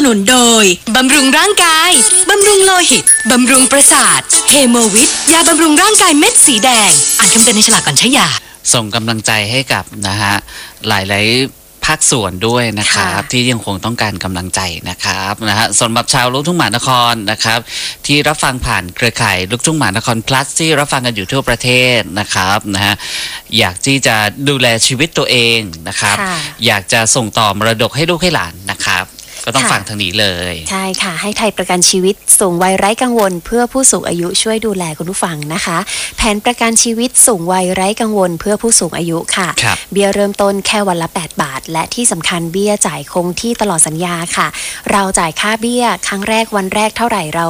นุนโดยบำรุงร่างกายบำรุงโลหิตบำรุงประสาทเฮโมวิทยาบำรุงร่างกายเม็ดสีแดงอ่านคำเตือนในฉลากก่อนใช้ยาส่งกำลังใจให้กับนะฮะหลายภาคส่วนด้วยนะครับที่ยังคงต้องการกำลังใจนะครับนะฮะสำหรับชาวลูกทุ่งมหานครนะครับที่รับฟังผ่านเครือข่ายลูกทุ่งมหานคร plus ที่รับฟังกันอยู่ทั่วประเทศนะครับนะฮะอยากที่จะดูแลชีวิตตัวเองนะครับอยากจะส่งต่อมรดกให้ลูกให้หลานนะครับก็ต้องฟังทางนี้เลยใช่ค่ะให้ไทยประกันชีวิตสูงวัยไร้กังวลเพื่อผู้สูงอายุช่วยดูแลคุณผู้ฟังนะคะแผนประกันชีวิตสูงวัยไร้กังวลเพื่อผู้สูงอายุค่ะเบี้ยเริ่มต้นแค่วันละ8 บาทและที่สำคัญเบี้ยจ่ายคงที่ตลอดสัญญาค่ะเราจ่ายค่าเบี้ยครั้งแรกวันแรกเท่าไหร่เรา